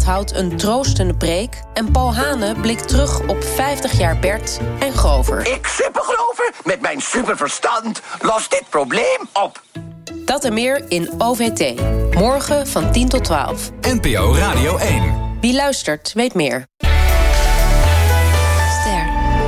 houdt een troostende preek en Paul Hane blikt terug op 50 jaar Bert en Grover. Ik, supergrover, met mijn superverstand, los dit probleem op. Dat en meer in OVT. Morgen van 10 tot 12. NPO Radio 1. Wie luistert, weet meer. Ster.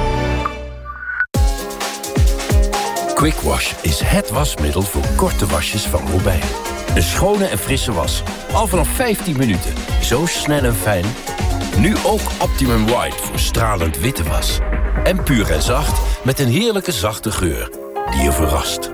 Quick Wash is het wasmiddel voor korte wasjes van Robijn. Een schone en frisse was. Al vanaf 15 minuten. Zo snel en fijn. Nu ook Optimum White voor stralend witte was. En puur en zacht met een heerlijke zachte geur die je verrast.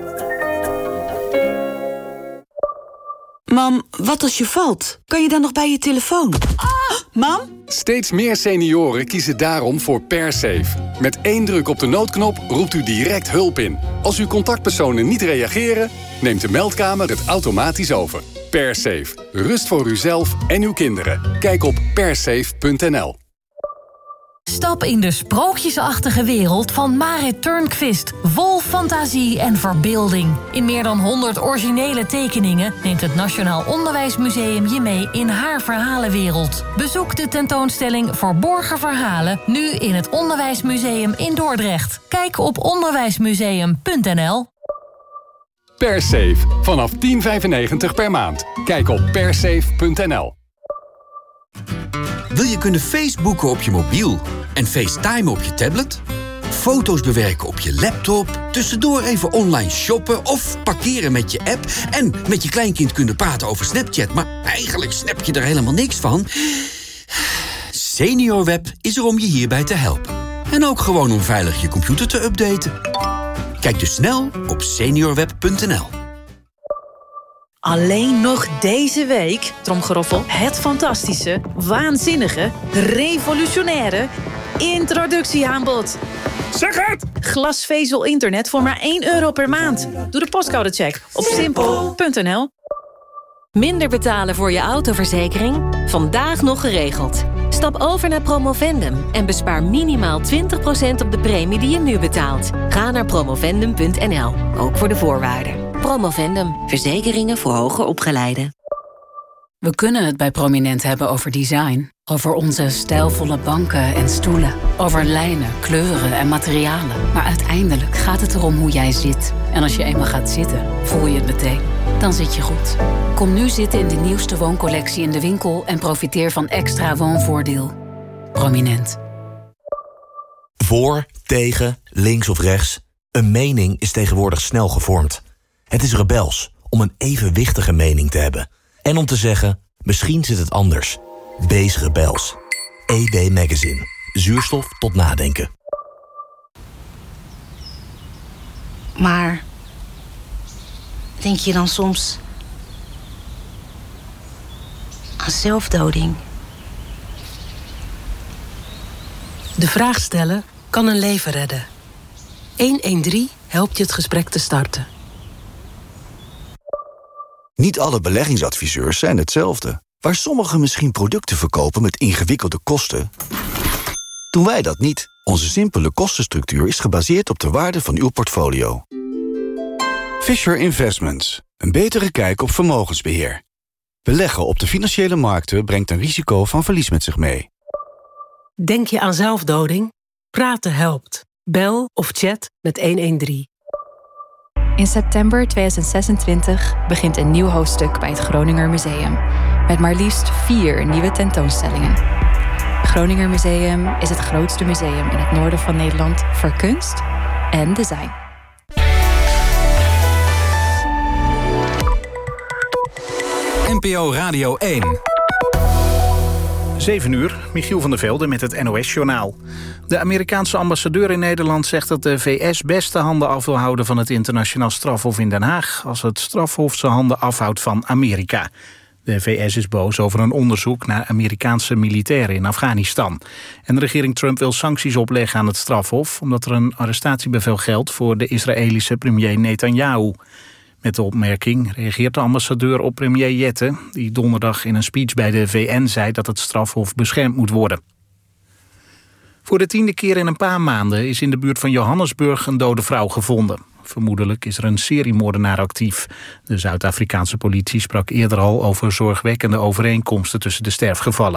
Mam, wat als je valt? Kan je dan nog bij je telefoon? Mam? Steeds meer senioren kiezen daarom voor PerSafe. Met 1 druk op de noodknop roept u direct hulp in. Als uw contactpersonen niet reageren, neemt de meldkamer het automatisch over. PerSafe. Rust voor uzelf en uw kinderen. Kijk op persafe.nl. Stap in de sprookjesachtige wereld van Marit Turnquist. Vol fantasie en verbeelding. In meer dan 100 originele tekeningen neemt het Nationaal Onderwijsmuseum je mee in haar verhalenwereld. Bezoek de tentoonstelling Verborgen Verhalen nu in het Onderwijsmuseum in Dordrecht. Kijk op onderwijsmuseum.nl. PerSafe. Vanaf €10,95 per maand. Kijk op persafe.nl. Wil je kunnen Facebooken op je mobiel en FaceTime op je tablet? Foto's bewerken op je laptop, tussendoor even online shoppen of parkeren met je app en met je kleinkind kunnen praten over Snapchat, maar eigenlijk snap je er helemaal niks van? SeniorWeb is er om je hierbij te helpen. En ook gewoon om veilig je computer te updaten. Kijk dus snel op seniorweb.nl. Alleen nog deze week, tromgeroffel, het fantastische, waanzinnige, revolutionaire introductieaanbod. Zeg het! Glasvezel internet voor maar €1 per maand. Doe de postcodecheck op simpel.nl. Minder betalen voor je autoverzekering? Vandaag nog geregeld. Stap over naar Promovendum en bespaar minimaal 20% op de premie die je nu betaalt. Ga naar promovendum.nl, ook voor de voorwaarden. Promovendum, verzekeringen voor hoger opgeleiden. We kunnen het bij Prominent hebben over design. Over onze stijlvolle banken en stoelen. Over lijnen, kleuren en materialen. Maar uiteindelijk gaat het erom hoe jij zit. En als je eenmaal gaat zitten, voel je het meteen. Dan zit je goed. Kom nu zitten in de nieuwste wooncollectie in de winkel en profiteer van extra woonvoordeel. Prominent. Voor, tegen, links of rechts. Een mening is tegenwoordig snel gevormd. Het is rebels om een evenwichtige mening te hebben. En om te zeggen, misschien zit het anders. Wees rebels. EB Magazine. Zuurstof tot nadenken. Maar denk je dan soms aan zelfdoding? De vraag stellen kan een leven redden. 113 helpt je het gesprek te starten. Niet alle beleggingsadviseurs zijn hetzelfde. Waar sommigen misschien producten verkopen met ingewikkelde kosten, doen wij dat niet. Onze simpele kostenstructuur is gebaseerd op de waarde van uw portfolio. Fisher Investments. Een betere kijk op vermogensbeheer. Beleggen op de financiële markten brengt een risico van verlies met zich mee. Denk je aan zelfdoding? Praten helpt. Bel of chat met 113. In september 2026 begint een nieuw hoofdstuk bij het Groninger Museum. Met maar liefst 4 nieuwe tentoonstellingen. Het Groninger Museum is het grootste museum in het noorden van Nederland voor kunst en design. NPO Radio 1. 7 uur, Michiel van der Velde met het NOS-journaal. De Amerikaanse ambassadeur in Nederland zegt dat de VS best de handen af wil houden van het internationaal strafhof in Den Haag, als het strafhof zijn handen afhoudt van Amerika. De VS is boos over een onderzoek naar Amerikaanse militairen in Afghanistan. En de regering Trump wil sancties opleggen aan het strafhof, omdat er een arrestatiebevel geldt voor de Israëlische premier Netanyahu. Met de opmerking reageert de ambassadeur op premier Jette, die donderdag in een speech bij de VN zei dat het strafhof beschermd moet worden. Voor de 10e keer in een paar maanden is in de buurt van Johannesburg een dode vrouw gevonden. Vermoedelijk is er een seriemoordenaar actief. De Zuid-Afrikaanse politie sprak eerder al over zorgwekkende overeenkomsten tussen de sterfgevallen.